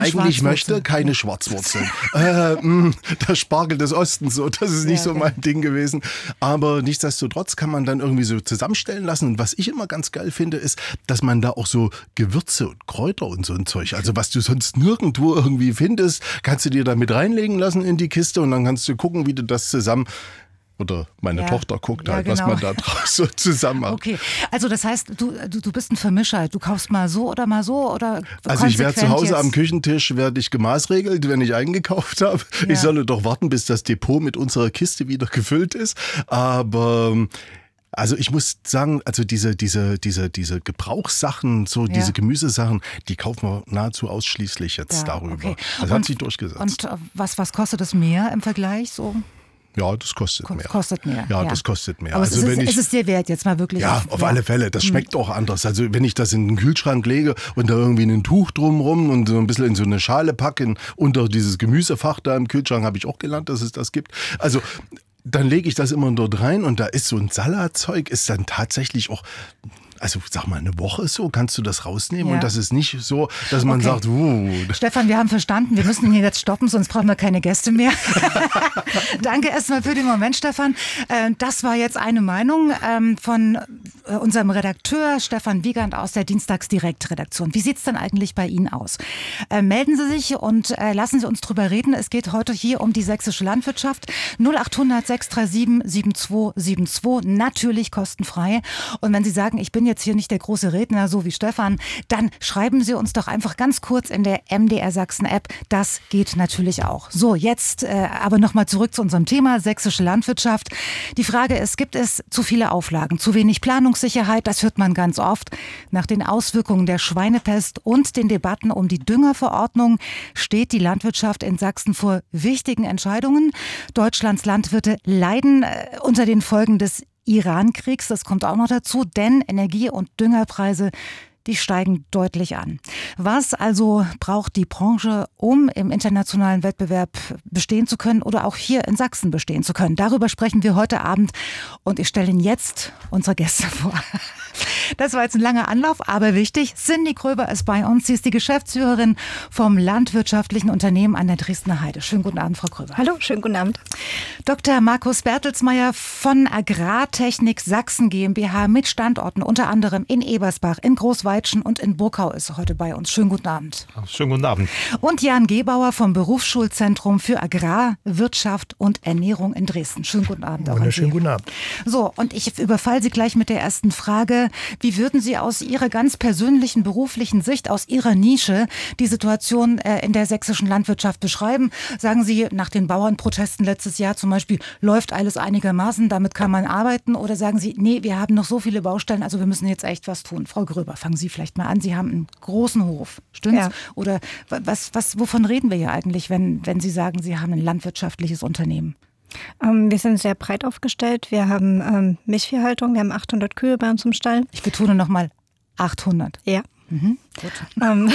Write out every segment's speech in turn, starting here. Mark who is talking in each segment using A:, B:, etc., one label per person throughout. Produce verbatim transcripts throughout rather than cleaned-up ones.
A: eigentlich möchte, keine Schwarzwurzeln. äh, mh, der Spargel des Ostens, so, das ist nicht ja, so mein ja. Ding gewesen. Aber nichtsdestotrotz kann man dann irgendwie so zusammenstellen lassen. Und was ich immer ganz geil finde, ist, dass man da auch so Gewürze und Kräuter und so ein Zeug, also was du sonst nirgendwo irgendwie findest, kannst du dir da mit reinlegen lassen in die Kiste und dann kannst du gucken, wie du das zusammen... Oder meine ja, Tochter guckt halt, ja, genau. was man da draus so zusammen macht.
B: Okay, also das heißt, du, du, du bist ein Vermischer. Du kaufst mal so oder mal so? Oder
A: also ich werde zu Hause jetzt am Küchentisch, werde ich gemaßregelt, wenn ich eingekauft habe. Ja. Ich solle doch warten, bis das Depot mit unserer Kiste wieder gefüllt ist. Aber... Also ich muss sagen, also diese, diese, diese, diese Gebrauchssachen, so ja. diese Gemüsesachen, die kaufen wir nahezu ausschließlich jetzt ja, darüber. Okay. Das und, hat sich durchgesetzt.
B: Und was, was kostet das mehr im Vergleich so?
A: Ja, das kostet
B: Ko-
A: mehr.
B: Kostet mehr.
A: Ja, ja, das kostet mehr.
B: Aber
A: also
B: es ist,
A: wenn ich,
B: ist es dir wert, jetzt mal wirklich?
A: Ja, auf, auf alle Fälle. Das schmeckt auch anders. Also wenn ich das in den Kühlschrank lege und da irgendwie ein Tuch drumrum und so ein bisschen in so eine Schale packe, in, unter dieses Gemüsefach da im Kühlschrank, habe ich auch gelernt, dass es das gibt. Also dann lege ich das immer dort rein und da ist so ein Salatzeug, ist dann tatsächlich auch, also sag mal eine Woche so, kannst du das rausnehmen ja. und das ist nicht so, dass man okay. sagt, uh.
B: Stefan, wir haben verstanden, wir müssen hier jetzt stoppen, sonst brauchen wir keine Gäste mehr. Danke erstmal für den Moment, Stefan. Das war jetzt eine Meinung von unserem Redakteur Stefan Wiegand aus der Dienstagsdirekt-Redaktion. Wie sieht es denn eigentlich bei Ihnen aus? Melden Sie sich und lassen Sie uns drüber reden. Es geht heute hier um die sächsische Landwirtschaft. null achthundert sechs drei sieben sieben zwei sieben zwei, natürlich kostenfrei. Und wenn Sie sagen, ich bin jetzt hier nicht der große Redner, so wie Stefan, dann schreiben Sie uns doch einfach ganz kurz in der M D R Sachsen App. Das geht natürlich auch. So, jetzt äh, aber nochmal zurück zu unserem Thema, sächsische Landwirtschaft. Die Frage ist, gibt es zu viele Auflagen, zu wenig Planungssicherheit? Das hört man ganz oft. Nach den Auswirkungen der Schweinepest und den Debatten um die Düngerverordnung steht die Landwirtschaft in Sachsen vor wichtigen Entscheidungen. Deutschlands Landwirte leiden äh, unter den Folgen des Iran-Kriegs, das kommt auch noch dazu, denn Energie- und Düngerpreise, die steigen deutlich an. Was also braucht die Branche, um im internationalen Wettbewerb bestehen zu können oder auch hier in Sachsen bestehen zu können? Darüber sprechen wir heute Abend und ich stelle Ihnen jetzt unsere Gäste vor. Das war jetzt ein langer Anlauf, aber wichtig. Cindy Kröber ist bei uns. Sie ist die Geschäftsführerin vom landwirtschaftlichen Unternehmen an der Dresdner Heide. Schönen guten Abend, Frau Kröber.
C: Hallo, schönen guten Abend.
B: Doktor Markus Bertelsmeier von Agrartechnik Sachsen GmbH mit Standorten unter anderem in Ebersbach, in Großweitschen und in Burkau ist heute bei uns. Schönen guten Abend.
D: Schönen guten Abend.
B: Und Jan Gebauer vom Berufsschulzentrum für Agrar, Wirtschaft und Ernährung in Dresden. Schönen guten Abend.
E: Wunderschönen guten Abend.
B: So, und ich überfalle Sie gleich mit der ersten Frage. Wie würden Sie aus Ihrer ganz persönlichen beruflichen Sicht, aus Ihrer Nische, die Situation äh, in der sächsischen Landwirtschaft beschreiben? Sagen Sie, nach den Bauernprotesten letztes Jahr zum Beispiel, läuft alles einigermaßen, damit kann man arbeiten? Oder sagen Sie, nee, wir haben noch so viele Baustellen, also wir müssen jetzt echt was tun? Frau Gröber, fangen Sie vielleicht mal an. Sie haben einen großen Hof, stimmt's? Ja. Oder was, was, wovon reden wir hier eigentlich, wenn, wenn Sie sagen, Sie haben ein landwirtschaftliches Unternehmen?
C: Ähm, wir sind sehr breit aufgestellt. Wir haben ähm, Milchviehhaltung, wir haben achthundert Kühe bei uns im Stall.
B: Ich betone nochmal achthundert.
C: Ja.
B: Mhm, gut.
C: Ähm,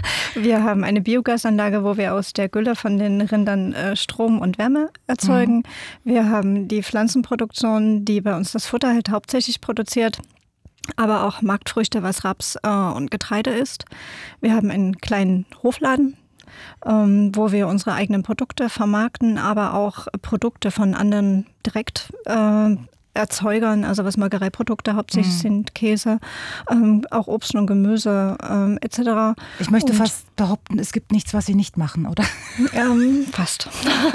C: wir haben eine Biogasanlage, wo wir aus der Gülle von den Rindern äh, Strom und Wärme erzeugen. Mhm. Wir haben die Pflanzenproduktion, die bei uns das Futter halt hauptsächlich produziert, aber auch Marktfrüchte, was Raps äh, und Getreide ist. Wir haben einen kleinen Hofladen, Ähm, wo wir unsere eigenen Produkte vermarkten, aber auch Produkte von anderen direkt äh, Erzeugern, also was Molkereiprodukte hauptsächlich mhm. sind, Käse, ähm, auch Obst und Gemüse ähm, et cetera.
B: Ich möchte
C: und
B: fast behaupten, es gibt nichts, was Sie nicht machen, oder?
C: Ähm, fast.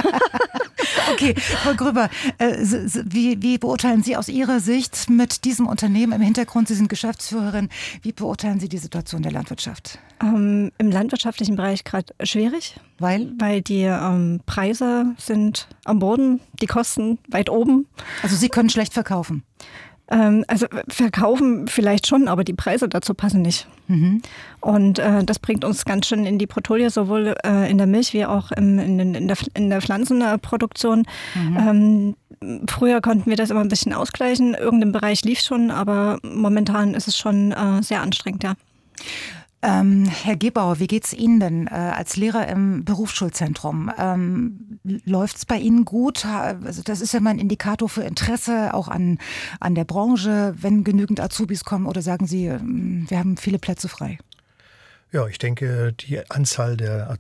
B: Okay, Frau Gröber, äh, wie, wie beurteilen Sie aus Ihrer Sicht mit diesem Unternehmen im Hintergrund, Sie sind Geschäftsführerin, wie beurteilen Sie die Situation der Landwirtschaft?
C: Ähm, Im landwirtschaftlichen Bereich gerade schwierig.
B: Weil?
C: Weil die ähm, Preise sind am Boden, die Kosten weit oben.
B: Also Sie können schlecht verkaufen?
C: Ähm, also verkaufen vielleicht schon, aber die Preise dazu passen nicht. Mhm. Und äh, das bringt uns ganz schön in die Bredouille, sowohl äh, in der Milch wie auch im, in, in, der, in der Pflanzenproduktion. Mhm. Ähm, früher konnten wir das immer ein bisschen ausgleichen. Irgendein Bereich lief schon, aber momentan ist es schon äh, sehr anstrengend, ja.
B: Ähm, Herr Gebauer, wie geht's Ihnen denn äh, als Lehrer im Berufsschulzentrum? Ähm, läuft's bei Ihnen gut? Also das ist ja mal ein Indikator für Interesse auch an, an der Branche, wenn genügend Azubis kommen, oder sagen Sie, wir haben viele Plätze frei?
E: Ja, ich denke, die Anzahl der